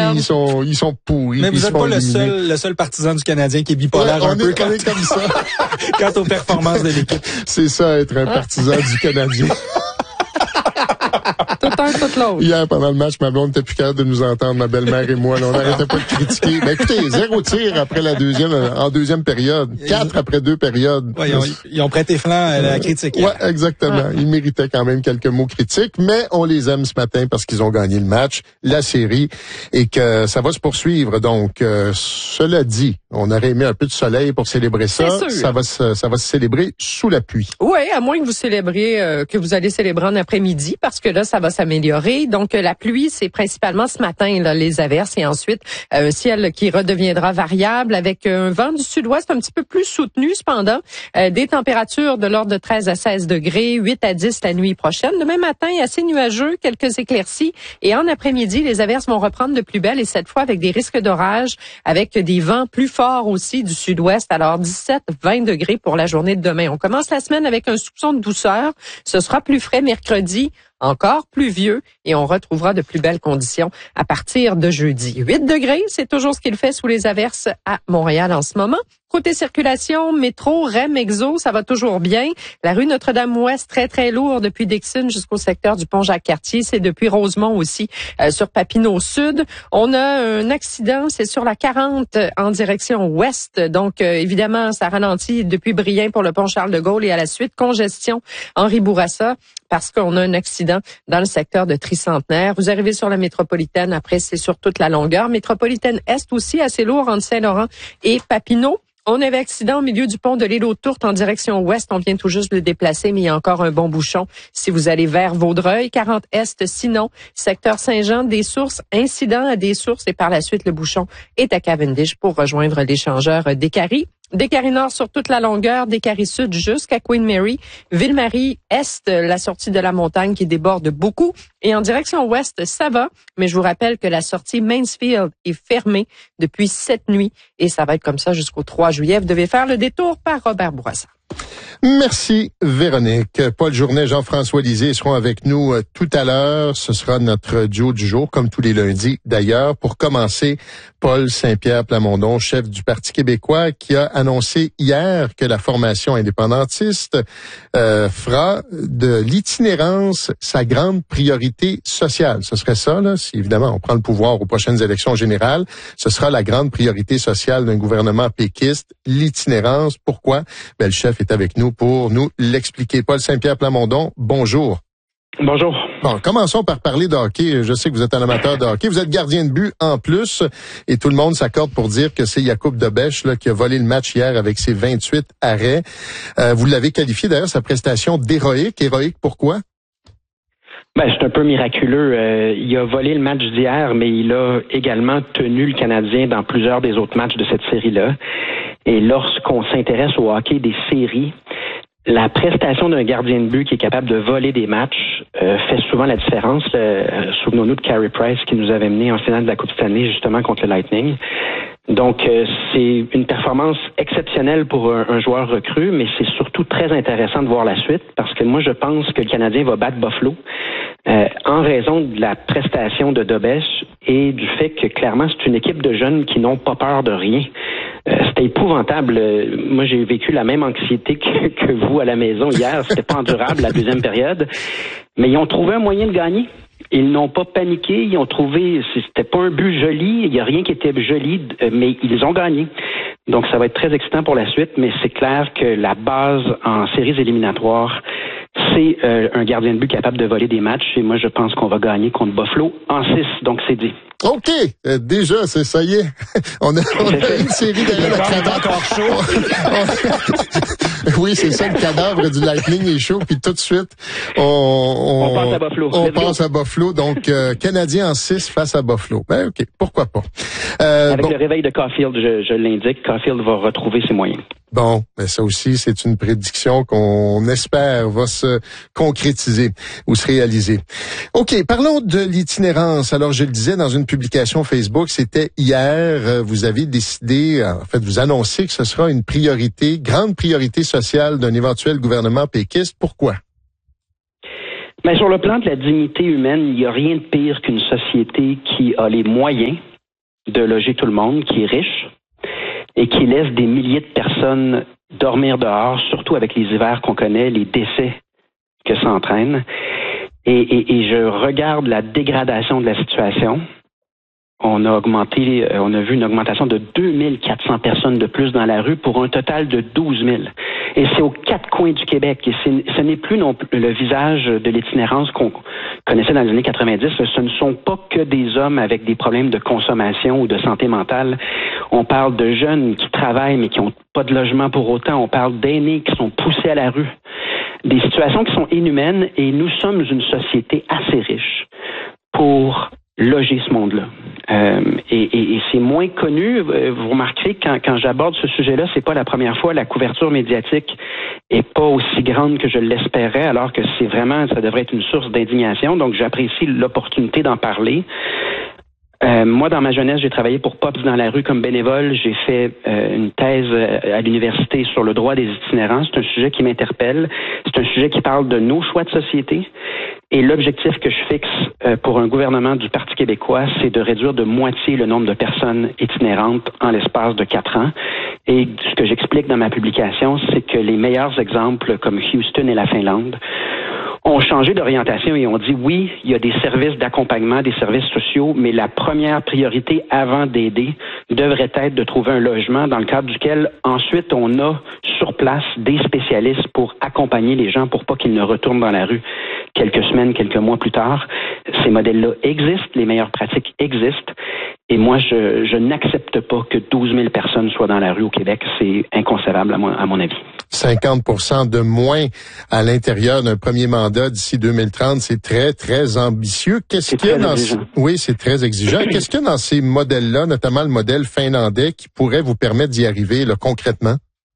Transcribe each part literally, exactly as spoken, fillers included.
perdre. Ils sont, ils sont pourris. Mais vous n'êtes pas le seul, le seul partisan du Canadien qui est bipolaire ouais, un on peu est, quand, on est comme ça. quant aux performances de l'équipe. C'est ça, être un partisan du Canadien. Tout un, tout l'autre. Hier, pendant le match, ma blonde n'était plus capable de nous entendre, ma belle-mère et moi. Là, on n'arrêtait pas de critiquer. Mais écoutez, zéro tir après la deuxième, en deuxième période. Quatre après deux périodes. Ouais, ils, ont, ils ont prêté flanc à la critique. Ouais, exactement. Ah. Ils méritaient quand même quelques mots critiques, mais on les aime ce matin parce qu'ils ont gagné le match, la série, et que ça va se poursuivre. Donc, euh, cela dit, on aurait aimé un peu de soleil pour célébrer ça. Ça va se, ça va se célébrer sous la pluie. Oui, à moins que vous célébriez, euh, que vous allez célébrer en après-midi, parce que là, ça va s'améliorer. Donc, euh, la pluie, c'est principalement ce matin, là, les averses, et ensuite, euh, un ciel qui redeviendra variable avec un vent du sud-ouest un petit peu plus soutenu, cependant. Euh, des températures de l'ordre de treize à seize degrés, huit à dix la nuit prochaine. Demain matin, assez nuageux, quelques éclaircies. Et en après-midi, les averses vont reprendre de plus belle, et cette fois avec des risques d'orage, avec des vents plus forts aussi du sud-ouest. Alors, dix-sept à vingt degrés pour la journée de demain. On commence la semaine avec un soupçon de douceur. Ce sera plus frais mercredi, encore pluvieux, et on retrouvera de plus belles conditions à partir de jeudi. huit degrés, c'est toujours ce qu'il fait sous les averses à Montréal en ce moment. Côté circulation, métro, R E M, Exo, ça va toujours bien. La rue Notre-Dame-Ouest, très, très lourd depuis Dixon jusqu'au secteur du pont Jacques-Cartier. C'est depuis Rosemont aussi, euh, sur Papineau-Sud. On a un accident, c'est sur la quarante en direction ouest. Donc, euh, évidemment, ça ralentit depuis Brien pour le pont Charles-de-Gaulle, et à la suite, congestion Henri Bourassa parce qu'on a un accident dans le secteur de Tricentenaire. Vous arrivez sur la métropolitaine, après, c'est sur toute la longueur. Métropolitaine Est aussi, assez lourd entre Saint-Laurent et Papineau. On avait accident au milieu du pont de l'île aux Tourtes en direction ouest. On vient tout juste le déplacer, mais il y a encore un bon bouchon si vous allez vers Vaudreuil. quarante Est, sinon, secteur Saint-Jean, des sources, incident à des sources, et par la suite, le bouchon est à Cavendish pour rejoindre l'échangeur Décarie. Décarie Nord sur toute la longueur, Décarie Sud jusqu'à Queen Mary, Ville-Marie Est, la sortie de la montagne qui déborde beaucoup, et en direction ouest, ça va, mais je vous rappelle que la sortie Mansfield est fermée depuis cette nuit, et ça va être comme ça jusqu'au trois juillet. Vous devez faire le détour par Robert Bourassa. Merci, Véronique. Paul Journet, Jean-François Lisée seront avec nous euh, tout à l'heure. Ce sera notre duo du jour, comme tous les lundis d'ailleurs. Pour commencer, Paul Saint-Pierre Plamondon, chef du Parti québécois, qui a annoncé hier que la formation indépendantiste euh, fera de l'itinérance sa grande priorité sociale. Ce serait ça, là, si évidemment on prend le pouvoir aux prochaines élections générales. Ce sera la grande priorité sociale d'un gouvernement péquiste, l'itinérance. Pourquoi? Ben, le chef est avec nous pour nous l'expliquer. Paul Saint-Pierre Plamondon, bonjour. Bonjour. Bon, commençons par parler de hockey. Je sais que vous êtes un amateur de hockey. Vous êtes gardien de but en plus, et tout le monde s'accorde pour dire que c'est Jakub Dobeš là, qui a volé le match hier avec ses vingt-huit arrêts. Euh, vous l'avez qualifié d'ailleurs, sa prestation d'héroïque. Héroïque, pourquoi? Ben, c'est un peu miraculeux. Euh, il a volé le match d'hier, mais il a également tenu le Canadien dans plusieurs des autres matchs de cette série-là. Et lorsqu'on s'intéresse au hockey des séries, la prestation d'un gardien de but qui est capable de voler des matchs euh, fait souvent la différence. Euh, souvenons-nous de Carey Price qui nous avait mené en finale de la Coupe Stanley justement contre le Lightning. Donc, euh, c'est une performance exceptionnelle pour un, un joueur recru, mais c'est surtout très intéressant de voir la suite parce que moi, je pense que le Canadien va battre Buffalo euh, en raison de la prestation de Dobeš et du fait que, clairement, c'est une équipe de jeunes qui n'ont pas peur de rien. Euh, c'était épouvantable. Euh, moi, j'ai vécu la même anxiété que, que vous à la maison hier. C'était pas endurable la deuxième période. Mais ils ont trouvé un moyen de gagner. Ils n'ont pas paniqué, ils ont trouvé, c'était pas un but joli, il y a rien qui était joli, mais ils ont gagné. Donc ça va être très excitant pour la suite, mais c'est clair que la base en séries éliminatoires, c'est euh, un gardien de but capable de voler des matchs, et moi je pense qu'on va gagner contre Buffalo en six, donc c'est dit. OK, euh, déjà, c'est ça y est. on a, on a une série derrière le cadavre. Encore chaud. Oui, c'est ça, le cadavre du Lightning est chaud, puis tout de suite, on, on, on passe à Buffalo. On Let's passe go. à Buffalo, donc euh, Canadien en six face à Buffalo. Ben OK, pourquoi pas. Euh, Avec bon. le réveil de Caulfield, je, je l'indique, Caulfield va retrouver ses moyens. Bon, ben ça aussi, c'est une prédiction qu'on espère va se concrétiser ou se réaliser. OK, parlons de l'itinérance. Alors, je le disais dans une publication Facebook, c'était hier, vous avez décidé, en fait, vous annoncez que ce sera une priorité, grande priorité sociale d'un éventuel gouvernement péquiste. Pourquoi? Mais sur le plan de la dignité humaine, il n'y a rien de pire qu'une société qui a les moyens de loger tout le monde, qui est riche et qui laisse des milliers de personnes dormir dehors, surtout avec les hivers qu'on connaît, les décès que ça entraîne. Et, et, et je regarde la dégradation de la situation. On a augmenté, on a vu une augmentation de deux mille quatre cents personnes de plus dans la rue pour un total de douze mille. Et c'est aux quatre coins du Québec. Et c'est, ce n'est plus non plus le visage de l'itinérance qu'on connaissait dans les années quatre-vingt-dix. Ce ne sont pas que des hommes avec des problèmes de consommation ou de santé mentale. On parle de jeunes qui travaillent mais qui n'ont pas de logement pour autant. On parle d'aînés qui sont poussés à la rue. Des situations qui sont inhumaines, et nous sommes une société assez riche pour loger ce monde-là. Euh, et, et, et c'est moins connu. Vous remarquerez quand, quand j'aborde ce sujet-là, c'est pas la première fois. La couverture médiatique est pas aussi grande que je l'espérais, alors que c'est vraiment, ça devrait être une source d'indignation. Donc j'apprécie l'opportunité d'en parler. Euh, moi, dans ma jeunesse, j'ai travaillé pour Pops dans la rue comme bénévole. J'ai fait euh, une thèse à l'université sur le droit des itinérants. C'est un sujet qui m'interpelle. C'est un sujet qui parle de nos choix de société. Et l'objectif que je fixe euh, pour un gouvernement du Parti québécois, c'est de réduire de moitié le nombre de personnes itinérantes en l'espace de quatre ans. Et ce que j'explique dans ma publication, c'est que les meilleurs exemples, comme Houston et la Finlande, ont changé d'orientation et ont dit oui, il y a des services d'accompagnement, des services sociaux, mais la première priorité avant d'aider devrait être de trouver un logement dans le cadre duquel ensuite on a sur place des spécialistes pour accompagner les gens pour pas qu'ils ne retournent dans la rue quelques semaines, quelques mois plus tard. Ces modèles-là existent, les meilleures pratiques existent. Et moi, je, je n'accepte pas que douze mille personnes soient dans la rue au Québec. C'est inconcevable à mon, à mon avis. cinquante pour cent de moins à l'intérieur d'un premier mandat d'ici deux mille trente, c'est très, très ambitieux. Qu'est-ce qu'il y a dans ce... Oui, c'est très exigeant. Qu'est-ce qu'il y a dans ces modèles-là, notamment le modèle finlandais, qui pourrait vous permettre d'y arriver là, concrètement?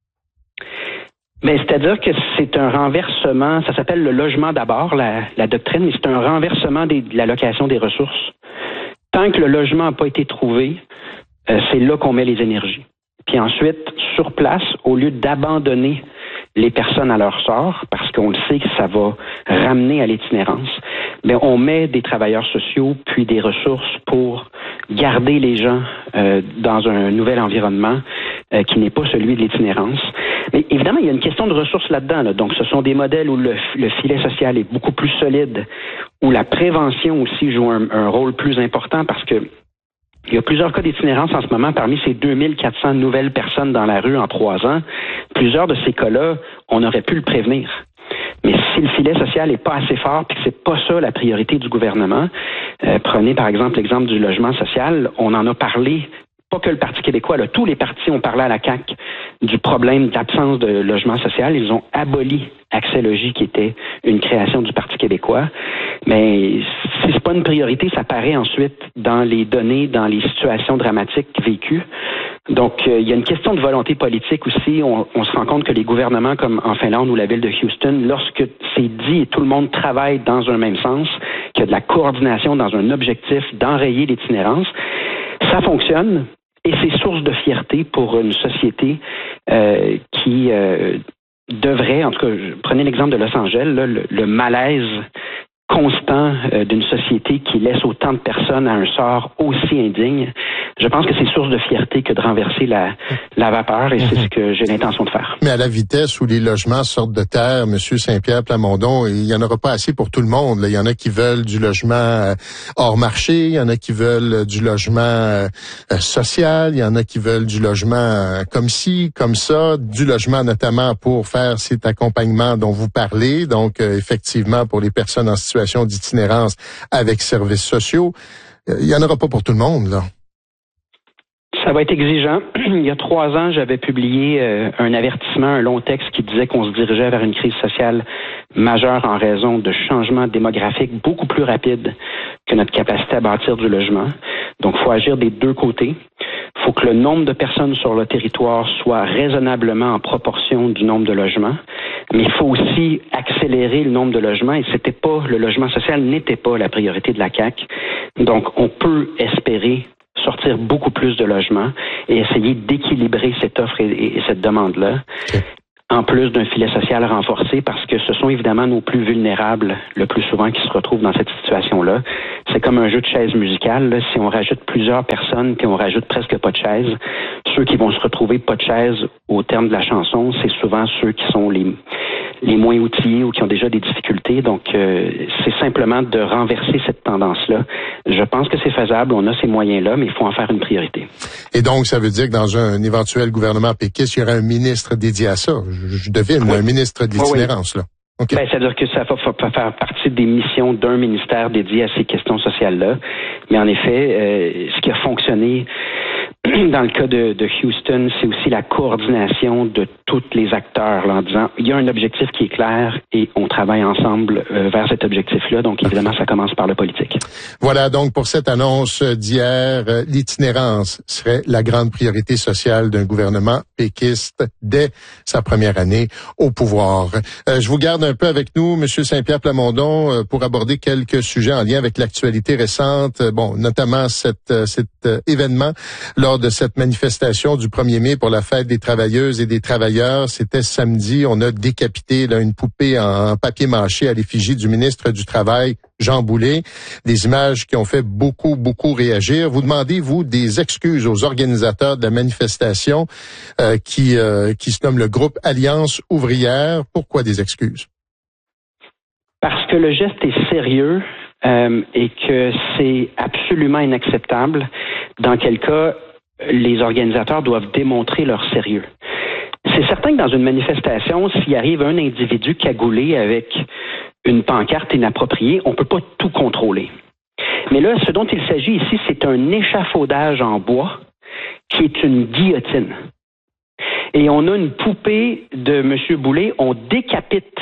Mais c'est-à-dire que c'est un renversement, ça s'appelle le logement d'abord, la, la doctrine, mais c'est un renversement des, de l'allocation des ressources. Tant que le logement n'a pas été trouvé, euh, c'est là qu'on met les énergies. Puis ensuite, sur place, au lieu d'abandonner les personnes à leur sort, parce qu'on le sait que ça va ramener à l'itinérance, mais on met des travailleurs sociaux puis des ressources pour garder les gens euh, dans un nouvel environnement euh, qui n'est pas celui de l'itinérance. Mais évidemment, il y a une question de ressources là-dedans. Là. Donc, ce sont des modèles où le, le filet social est beaucoup plus solide, où la prévention aussi joue un, un rôle plus important parce que il y a plusieurs cas d'itinérance en ce moment parmi ces deux mille quatre cents nouvelles personnes dans la rue en trois ans. Plusieurs de ces cas-là, on aurait pu le prévenir. Mais si le filet social n'est pas assez fort puis que c'est pas ça la priorité du gouvernement, euh, prenez par exemple l'exemple du logement social, on en a parlé. Pas que le Parti québécois, là, tous les partis ont parlé à la C A Q du problème d'absence de logement social. Ils ont aboli Accès Logis, qui était une création du Parti québécois. Mais si c'est pas une priorité, ça paraît ensuite dans les données, dans les situations dramatiques vécues. Donc, euh, il y a une question de volonté politique aussi. On, on se rend compte que les gouvernements comme en Finlande ou la ville de Houston, lorsque c'est dit et tout le monde travaille dans un même sens, qu'il y a de la coordination dans un objectif d'enrayer l'itinérance, ça fonctionne. Et c'est source de fierté pour une société euh, qui euh, devrait, en tout cas, prenez l'exemple de Los Angeles, là, le, le malaise constant euh, d'une société qui laisse autant de personnes à un sort aussi indigne. Je pense que c'est source de fierté que de renverser la, la vapeur et c'est ce que j'ai l'intention de faire. Mais à la vitesse où les logements sortent de terre, M. Saint-Pierre Plamondon, il y en aura pas assez pour tout le monde. Là. Il y en a qui veulent du logement hors marché, il y en a qui veulent du logement euh, social, il y en a qui veulent du logement comme ci, comme ça, du logement notamment pour faire cet accompagnement dont vous parlez, donc euh, effectivement pour les personnes en situation d'itinérance avec services sociaux. Il y en aura pas pour tout le monde, là. Ça va être exigeant. Il y a trois ans, j'avais publié euh, un avertissement, un long texte qui disait qu'on se dirigeait vers une crise sociale majeure en raison de changements démographiques beaucoup plus rapides que notre capacité à bâtir du logement. Donc, il faut agir des deux côtés. Il faut que le nombre de personnes sur le territoire soit raisonnablement en proportion du nombre de logements. Mais il faut aussi accélérer le nombre de logements et c'était pas, le logement social n'était pas la priorité de la C A Q. Donc, on peut espérer sortir beaucoup plus de logements et essayer d'équilibrer cette offre et, et cette demande-là. Okay. en plus d'un filet social renforcé, parce que ce sont évidemment nos plus vulnérables le plus souvent qui se retrouvent dans cette situation-là. C'est comme un jeu de chaises musicales. Là. Si on rajoute plusieurs personnes puis on rajoute presque pas de chaises, ceux qui vont se retrouver pas de chaises au terme de la chanson, c'est souvent ceux qui sont les les moins outillés ou qui ont déjà des difficultés. Donc, euh, c'est simplement de renverser cette tendance-là. Je pense que c'est faisable, on a ces moyens-là, mais il faut en faire une priorité. Et donc, ça veut dire que dans un éventuel gouvernement péquiste, il y aurait un ministre dédié à ça. Je, je devine, oui. un ministre de l'itinérance, oui, oui. là. Okay. Ben, c'est-à-dire que ça va faire partie des missions d'un ministère dédié à ces questions sociales-là. Mais en effet, euh, ce qui a fonctionné dans le cas de, de Houston, c'est aussi la coordination de tous les acteurs là, en disant il y a un objectif qui est clair et on travaille ensemble euh, vers cet objectif-là. Donc, évidemment, ça commence par le politique. Voilà, donc pour cette annonce d'hier, euh, l'itinérance serait la grande priorité sociale d'un gouvernement péquiste dès sa première année au pouvoir. Euh, je vous garde un peu avec nous, M. Saint-Pierre Plamondon, euh, pour aborder quelques sujets en lien avec l'actualité récente, euh, bon, notamment cet, euh, cet euh, événement lors de cette manifestation du premier mai pour la fête des travailleuses et des travailleurs. C'était samedi. On a décapité là, une poupée en papier mâché à l'effigie du ministre du Travail, Jean Boulet. Des images qui ont fait beaucoup, beaucoup réagir. Vous demandez, vous, des excuses aux organisateurs de la manifestation euh, qui, euh, qui se nomme le groupe Alliance ouvrière. Pourquoi des excuses? Parce que le geste est sérieux euh, et que c'est absolument inacceptable. Dans quel cas, les organisateurs doivent démontrer leur sérieux. C'est certain que dans une manifestation, s'il arrive un individu cagoulé avec une pancarte inappropriée, on ne peut pas tout contrôler. Mais là, ce dont il s'agit ici, c'est un échafaudage en bois qui est une guillotine. Et on a une poupée de M. Boulet, on décapite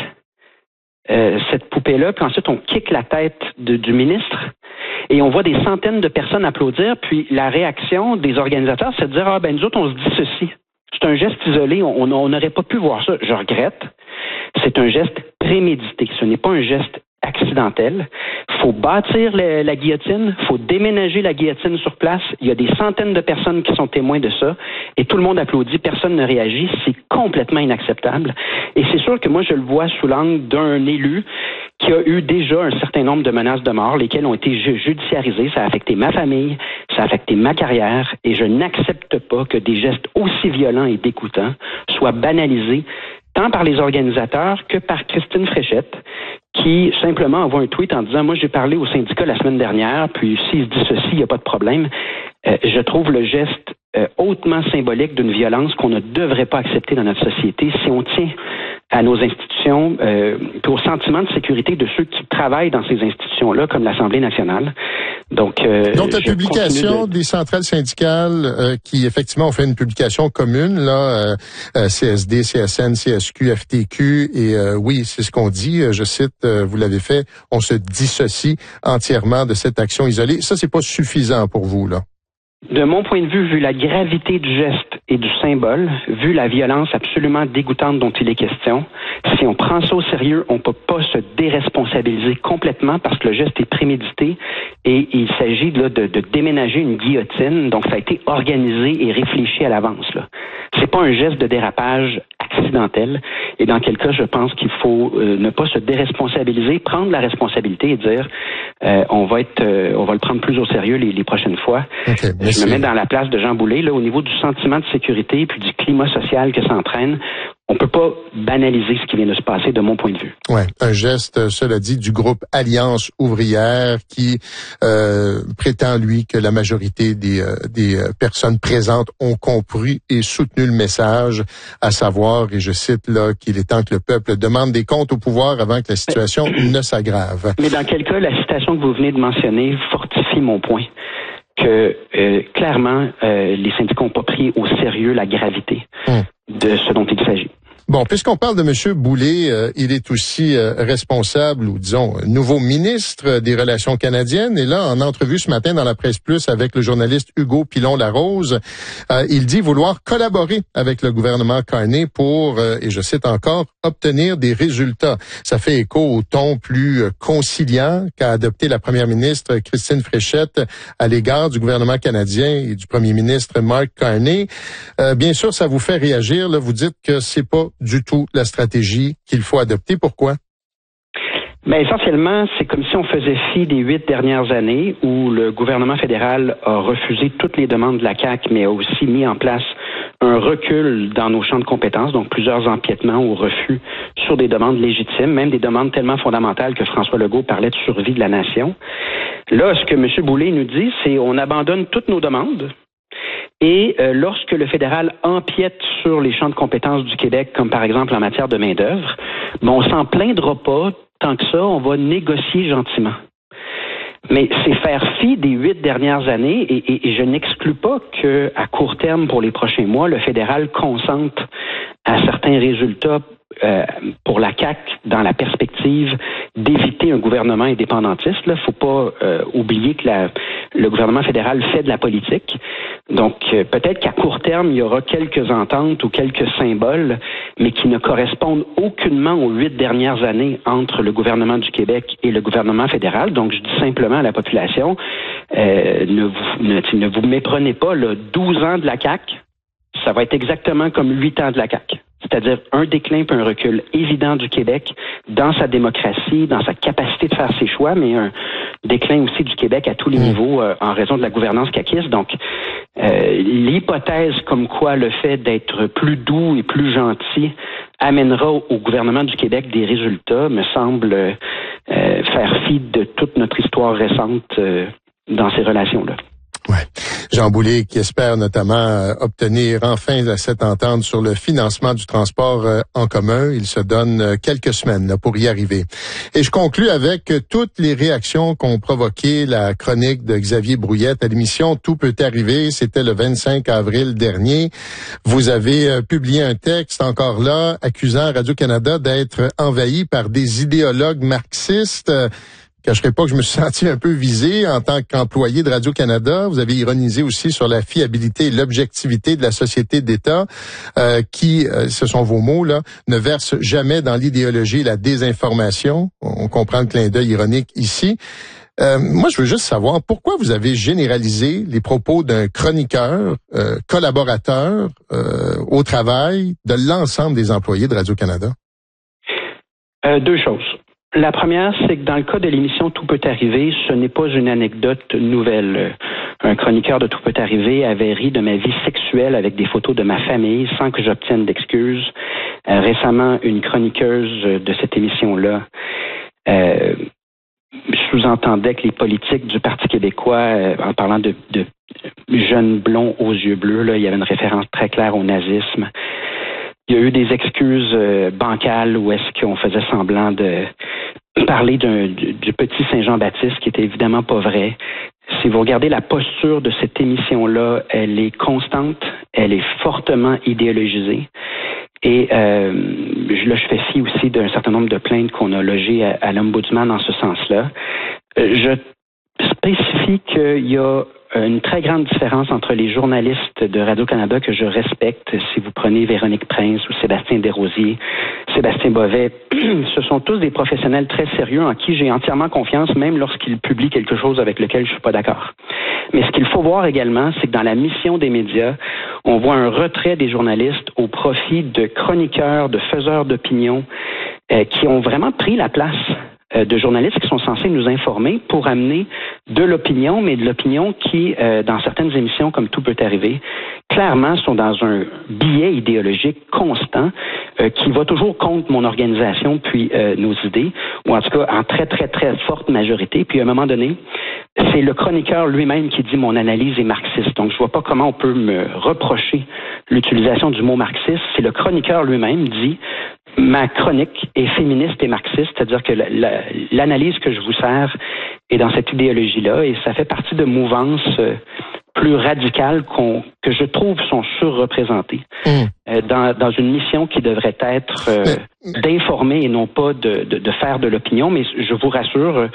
euh, cette poupée-là, puis ensuite on kick la tête de, du ministre. Et on voit des centaines de personnes applaudir, puis la réaction des organisateurs, c'est de dire « Ah, ben nous autres, on se dit ceci. » C'est un geste isolé, on n'aurait pas pu voir ça. Je regrette. C'est un geste prémédité. Ce n'est pas un geste accidentel. Il faut bâtir le, la guillotine, il faut déménager la guillotine sur place. Il y a des centaines de personnes qui sont témoins de ça et tout le monde applaudit, personne ne réagit. C'est complètement inacceptable. Et c'est sûr que moi, je le vois sous l'angle d'un élu qui a eu déjà un certain nombre de menaces de mort, lesquelles ont été judiciarisées. Ça a affecté ma famille, ça a affecté ma carrière et je n'accepte pas que des gestes aussi violents et dégoûtants soient banalisés tant par les organisateurs que par Christine Fréchette, qui simplement envoie un tweet en disant « Moi, j'ai parlé au syndicat la semaine dernière, puis s'il se dit ceci, il n'y a pas de problème. Euh, » Je trouve le geste euh, hautement symbolique d'une violence qu'on ne devrait pas accepter dans notre société si on tient à nos institutions, euh, puis au sentiment de sécurité de ceux qui travaillent dans ces institutions-là, comme l'Assemblée nationale. Donc, euh, Donc la publication de... des centrales syndicales euh, qui, effectivement, ont fait une publication commune, là, euh, C S D, C S N, C S Q, F T Q, et euh, oui, c'est ce qu'on dit, je cite, euh, vous l'avez fait, on se dissocie entièrement de cette action isolée. Ça, c'est pas suffisant pour vous, là? De mon point de vue, vu la gravité du geste et du symbole, vu la violence absolument dégoûtante dont il est question, si on prend ça au sérieux, on ne peut pas se déresponsabiliser complètement parce que le geste est prémédité et il s'agit là, de, de déménager une guillotine, donc ça a été organisé et réfléchi à l'avance. Là. C'est pas un geste de dérapage accidentel et dans quel cas je pense qu'il faut euh, ne pas se déresponsabiliser, prendre la responsabilité et dire euh, on va être, euh, on va le prendre plus au sérieux les, les prochaines fois. Okay, je me mets dans la place de Jean Boulet là au niveau du sentiment de sécurité et puis du climat social que ça entraîne. On peut pas banaliser ce qui vient de se passer de mon point de vue. Ouais, un geste, cela dit, du groupe Alliance ouvrière qui euh, prétend, lui, que la majorité des, euh, des personnes présentes ont compris et soutenu le message, à savoir, et je cite là, qu'il est temps que le peuple demande des comptes au pouvoir avant que la situation mais, ne s'aggrave. Mais dans quel cas, la citation que vous venez de mentionner fortifie mon point. Que euh, clairement, euh, les syndicats n'ont pas pris au sérieux la gravité hum. de ce dont il s'agit. Bon, puisqu'on parle de M. Boulet, euh, il est aussi euh, responsable, ou disons, nouveau ministre des Relations canadiennes. Et là, en entrevue ce matin dans la Presse Plus avec le journaliste Hugo Pilon-Larose, euh, il dit vouloir collaborer avec le gouvernement Carney pour, euh, et je cite encore, obtenir des résultats. Ça fait écho au ton plus conciliant qu'a adopté la première ministre Christine Fréchette à l'égard du gouvernement canadien et du premier ministre Mark Carney. Euh, bien sûr, ça vous fait réagir. Là, vous dites que c'est pas du tout la stratégie qu'il faut adopter. Pourquoi? Ben, essentiellement, c'est comme si on faisait fi des huit dernières années où le gouvernement fédéral a refusé toutes les demandes de la C A Q, mais a aussi mis en place un recul dans nos champs de compétences, donc plusieurs empiètements ou refus sur des demandes légitimes, même des demandes tellement fondamentales que François Legault parlait de survie de la nation. Là, ce que M. Boulay nous dit, c'est on abandonne toutes nos demandes. Et euh, lorsque le fédéral empiète sur les champs de compétences du Québec, comme par exemple en matière de main-d'œuvre, ben, on s'en plaindra pas. Tant que ça, on va négocier gentiment. Mais c'est faire fi des huit dernières années et, et, et je n'exclus pas qu'à court terme, pour les prochains mois, le fédéral consente à certains résultats euh, pour la C A Q dans la perspective d'éviter un gouvernement indépendantiste. Il ne faut pas euh, oublier que la, le gouvernement fédéral fait de la politique. Donc, euh, peut-être qu'à court terme, il y aura quelques ententes ou quelques symboles, mais qui ne correspondent aucunement aux huit dernières années entre le gouvernement du Québec et le gouvernement fédéral. Donc, je dis simplement à la population, euh, ne, vous, ne, ne vous méprenez pas, là, douze ans de la C A Q, ça va être exactement comme huit ans de la C A Q. C'est-à-dire un déclin puis un recul évident du Québec dans sa démocratie, dans sa capacité de faire ses choix, mais un déclin aussi du Québec à tous les niveaux euh, en raison de la gouvernance caquiste. Donc, euh, l'hypothèse comme quoi le fait d'être plus doux et plus gentil amènera au gouvernement du Québec des résultats me semble euh, faire fi de toute notre histoire récente euh, dans ces relations-là. Ouais. Jean Boulay qui espère notamment euh, obtenir enfin là, cette entente sur le financement du transport euh, en commun. Il se donne euh, quelques semaines là, pour y arriver. Et je conclus avec euh, toutes les réactions qu'ont provoqué la chronique de Xavier Brouillette à l'émission Tout peut arriver. C'était le vingt-cinq avril dernier. Vous avez euh, publié un texte encore là accusant Radio-Canada d'être envahi par des idéologues marxistes. Euh, Je ne cacherai pas que je me suis senti un peu visé en tant qu'employé de Radio-Canada. Vous avez ironisé aussi sur la fiabilité et l'objectivité de la société d'État euh, qui, euh, ce sont vos mots, là, ne verse jamais dans l'idéologie et la désinformation. On comprend le clin d'œil ironique ici. Euh, moi, je veux juste savoir pourquoi vous avez généralisé les propos d'un chroniqueur, euh, collaborateur euh, au travail de l'ensemble des employés de Radio-Canada? Euh, deux choses. La première, c'est que dans le cas de l'émission Tout peut arriver, ce n'est pas une anecdote nouvelle. Un chroniqueur de Tout peut arriver avait ri de ma vie sexuelle avec des photos de ma famille sans que j'obtienne d'excuses. Euh, récemment, une chroniqueuse de cette émission-là euh, sous-entendait que les politiques du Parti québécois, euh, en parlant de, de jeunes blonds aux yeux bleus, là, il y avait une référence très claire au nazisme. Il y a eu des excuses euh, bancales où est-ce qu'on faisait semblant de parler d'un, du, du petit Saint-Jean-Baptiste, qui était évidemment pas vrai. Si vous regardez la posture de cette émission-là, elle est constante, elle est fortement idéologisée. Et euh, là, je fais fi aussi d'un certain nombre de plaintes qu'on a logées à, à l'Ombudsman en ce sens-là. Je spécifie qu'il y a une très grande différence entre les journalistes de Radio-Canada que je respecte. Si vous prenez Véronique Prince ou Sébastien Desrosiers, Sébastien Bovet, ce sont tous des professionnels très sérieux en qui j'ai entièrement confiance, même lorsqu'ils publient quelque chose avec lequel je suis pas d'accord. Mais ce qu'il faut voir également, c'est que dans la mission des médias, on voit un retrait des journalistes au profit de chroniqueurs, de faiseurs d'opinion, euh, qui ont vraiment pris la place de journalistes qui sont censés nous informer pour amener de l'opinion, mais de l'opinion qui, euh, dans certaines émissions comme Tout peut arriver, clairement sont dans un biais idéologique constant euh, qui va toujours contre mon organisation puis euh, nos idées, ou en tout cas en très, très, très forte majorité. Puis à un moment donné, c'est le chroniqueur lui-même qui dit « mon analyse est marxiste ». Donc je vois pas comment on peut me reprocher l'utilisation du mot marxiste. C'est le chroniqueur lui-même dit « ma chronique est féministe et marxiste », c'est-à-dire que la, la, l'analyse que je vous sers est dans cette idéologie-là et ça fait partie de mouvances euh, plus radicales qu'on, que je trouve sont surreprésentées mmh. euh, dans, dans une mission qui devrait être euh, d'informer et non pas de, de, de faire de l'opinion. Mais je vous rassure, euh,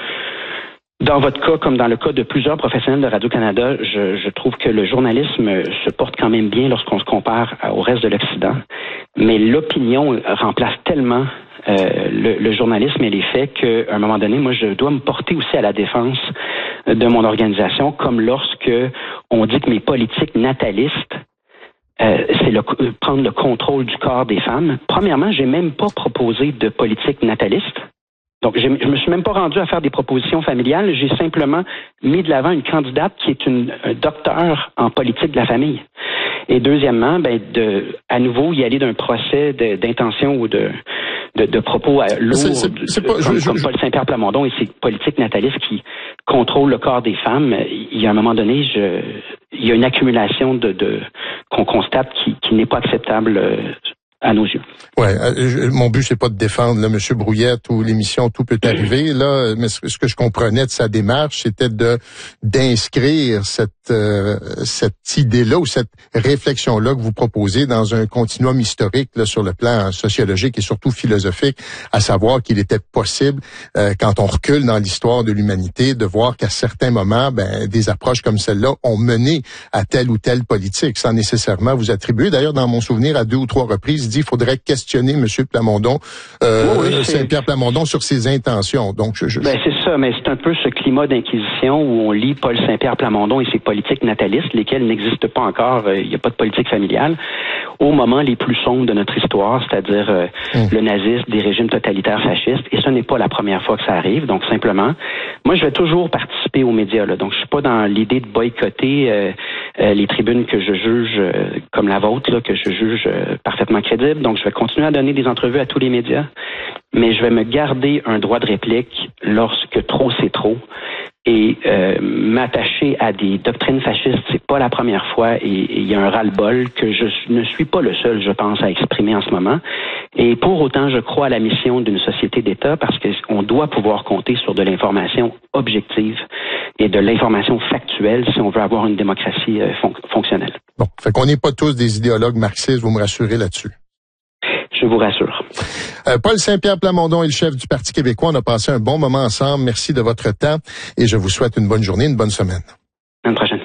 dans votre cas, comme dans le cas de plusieurs professionnels de Radio-Canada, je, je trouve que le journalisme se porte quand même bien lorsqu'on se compare au reste de l'Occident. Mais l'opinion remplace tellement euh, le, le journalisme et les faits qu'à un moment donné, moi, je dois me porter aussi à la défense de mon organisation, comme lorsque on dit que mes politiques natalistes Euh, c'est le, prendre le contrôle du corps des femmes. Premièrement, j'ai même pas proposé de politique nataliste. Donc, je me suis même pas rendu à faire des propositions familiales. J'ai simplement mis de l'avant une candidate qui est une un docteur en politique de la famille. Et deuxièmement, ben de à nouveau y aller d'un procès de, d'intention ou de de, de propos lourds, c'est, c'est, c'est pas, comme, je, je, comme Paul Saint-Pierre Plamondon et ses politiques natalistes qui contrôlent le corps des femmes. Il y a un moment donné, je, il y a une accumulation de, de qu'on constate qui, qui n'est pas acceptable euh, à nos yeux. Ouais, euh, mon but c'est pas de défendre là, Monsieur Brouillette ou l'émission Tout peut arriver là, mais ce, ce que je comprenais de sa démarche, c'était de d'inscrire cette euh, cette idée-là ou cette réflexion-là que vous proposez dans un continuum historique là, sur le plan sociologique et surtout philosophique, à savoir qu'il était possible, euh, quand on recule dans l'histoire de l'humanité, de voir qu'à certains moments, ben des approches comme celle-là ont mené à telle ou telle politique, sans nécessairement vous attribuer. D'ailleurs, dans mon souvenir, à deux ou trois reprises, il dit qu'il faudrait questionner M. Plamondon, euh, oui, oui, Saint-Pierre Plamondon, sur ses intentions. Donc, je, je... Ben, c'est ça, mais c'est un peu ce climat d'inquisition où on lit Paul Saint-Pierre Plamondon et ses politiques natalistes, lesquelles n'existent pas encore. Il n'y a pas de politique familiale. Au moment les plus sombres de notre histoire, c'est-à-dire euh, mmh. le nazisme, des régimes totalitaires fascistes, et ce n'est pas la première fois que ça arrive. Donc, simplement, moi, je vais toujours participer aux médias. Là. Donc, je suis pas dans l'idée de boycotter euh, euh, les tribunes que je juge euh, comme la vôtre, là, que je juge euh, parfaitement crédibles. Donc, je vais continuer à donner des entrevues à tous les médias, mais je vais me garder un droit de réplique lorsque trop c'est trop. Et euh, m'attacher à des doctrines fascistes, c'est pas la première fois, et il y a un ras-le-bol que je ne suis pas le seul, je pense, à exprimer en ce moment. Et pour autant, je crois à la mission d'une société d'État parce qu'on doit pouvoir compter sur de l'information objective et de l'information factuelle si on veut avoir une démocratie euh, fon- fonctionnelle. Bon, fait qu'on n'est pas tous des idéologues marxistes, vous me rassurez là-dessus. Je vous rassure. Euh, Paul Saint-Pierre Plamondon est le chef du Parti québécois. On a passé un bon moment ensemble. Merci de votre temps et je vous souhaite une bonne journée, une bonne semaine. À une prochaine.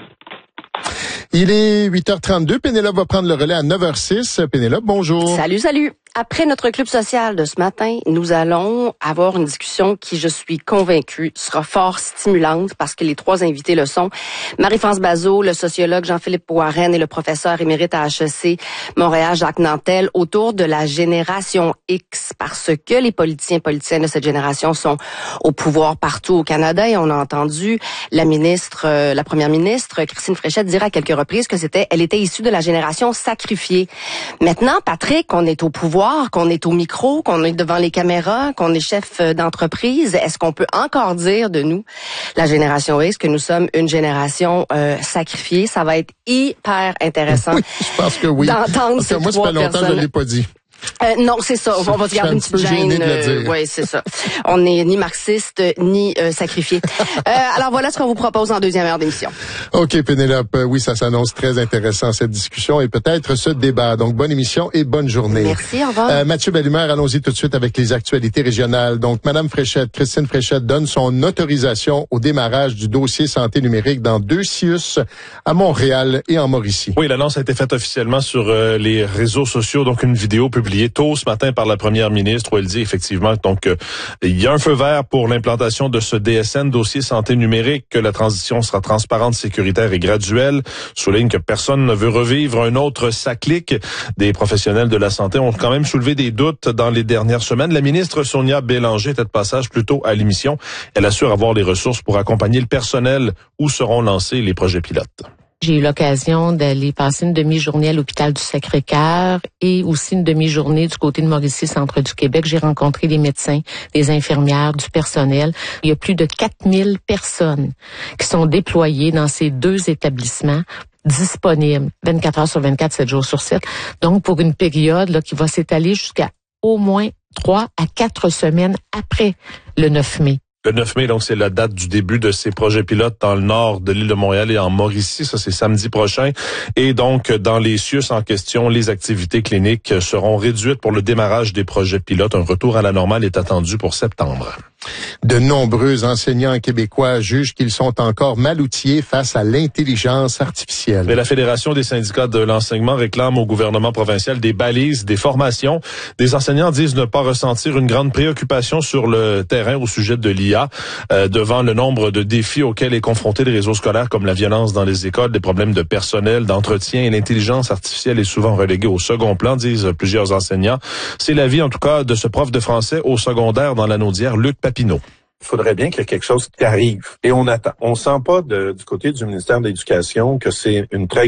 Il est huit heures trente-deux. Pénélope va prendre le relais à neuf heures six. Pénélope, bonjour. Salut, salut. Après notre club social de ce matin, nous allons avoir une discussion qui, je suis convaincue, sera fort stimulante parce que les trois invités le sont. Marie-France Bazot, le sociologue Jean-Philippe Warren et le professeur émérite à H E C Montréal, Jacques Nantel, autour de la génération X parce que les politiciens et politiciennes de cette génération sont au pouvoir partout au Canada et on a entendu la ministre, euh, la première ministre, Christine Fréchette, dire à quelques reprises que c'était, elle était issue de la génération sacrifiée. Maintenant, Patrick, on est au pouvoir, qu'on est au micro, qu'on est devant les caméras, qu'on est chef d'entreprise, est-ce qu'on peut encore dire de nous, la génération X, que nous sommes une génération euh, sacrifiée? Ça va être hyper intéressant. Oui, je pense que oui. D'entendre ces moi, trois ça fait longtemps personnes. que je ne l'ai pas dit. Euh, non, c'est ça. On va se garder une petite gêne. Euh, oui, c'est ça. On n'est ni marxiste ni euh, sacrifié. euh, alors voilà ce qu'on vous propose en deuxième heure d'émission. OK, Pénélope. Oui, ça s'annonce très intéressant, cette discussion et peut-être ce débat. Donc, bonne émission et bonne journée. Merci, au revoir. Euh, Mathieu Bellumeur, allons-y tout de suite avec les actualités régionales. Donc, Madame Fréchette, Christine Fréchette donne son autorisation au démarrage du dossier santé numérique dans deux C I U S à Montréal et en Mauricie. Oui, l'annonce a été faite officiellement sur euh, les réseaux sociaux. Donc, une vidéo publiée tôt ce matin par la première ministre où elle dit effectivement donc euh, il y a un feu vert pour l'implantation de ce D S N, dossier santé numérique, que la transition sera transparente, sécuritaire et graduelle. Souligne que personne ne veut revivre un autre SACLIC. Des professionnels de la santé ont quand même soulevé des doutes dans les dernières semaines. La ministre Sonia Bélanger était de passage plus tôt à l'émission. Elle assure avoir les ressources pour accompagner le personnel où seront lancés les projets pilotes. J'ai eu l'occasion d'aller passer une demi-journée à l'hôpital du Sacré-Cœur et aussi une demi-journée du côté de Mauricie, centre du Québec. J'ai rencontré des médecins, des infirmières, du personnel. Il y a plus de quatre mille personnes qui sont déployées dans ces deux établissements, disponibles vingt-quatre heures sur vingt-quatre, sept jours sur sept. Donc, pour une période là, qui va s'étaler jusqu'à au moins trois à quatre semaines après le neuf mai. Le neuf mai, donc, c'est la date du début de ces projets pilotes dans le nord de l'île de Montréal et en Mauricie. Ça, c'est samedi prochain. Et donc, dans les C I U S en question, les activités cliniques seront réduites pour le démarrage des projets pilotes. Un retour à la normale est attendu pour septembre. De nombreux enseignants québécois jugent qu'ils sont encore mal outillés face à l'intelligence artificielle. Mais la Fédération des syndicats de l'enseignement réclame au gouvernement provincial des balises, des formations. Des enseignants disent ne pas ressentir une grande préoccupation sur le terrain au sujet de l'I A. l'I A euh, devant le nombre de défis auxquels est confronté le réseau scolaire, comme la violence dans les écoles, des problèmes de personnel, d'entretien, et l'intelligence artificielle est souvent reléguée au second plan, disent plusieurs enseignants. C'est l'avis, en tout cas, de ce prof de français au secondaire dans l'Anaudière, Luc Papineau. Il faudrait bien qu'il y ait quelque chose qui arrive. Et on attend. On sent pas de, du côté du ministère de l'Éducation que c'est une très